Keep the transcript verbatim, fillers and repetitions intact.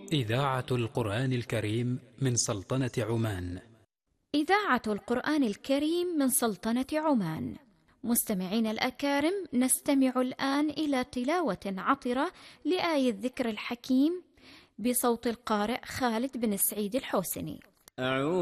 إذاعة القرآن الكريم من سلطنة عمان. إذاعة القرآن الكريم من سلطنة عمان. مستمعين الأكارم، نستمع الآن إلى تلاوة عطرة لآية الذكر الحكيم بصوت القارئ خالد بن سعيد الحوسني.